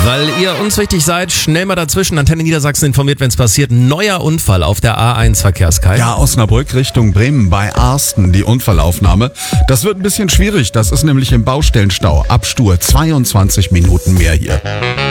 Weil ihr uns wichtig seid, schnell mal dazwischen. Antenne Niedersachsen informiert, wenn es passiert. Neuer Unfall auf der A1 Verkehrskreis. Ja, Osnabrück Richtung Bremen bei Arsten, die Unfallaufnahme. Das wird ein bisschen schwierig. Das ist nämlich im Baustellenstau. Abstur 22 Minuten mehr hier.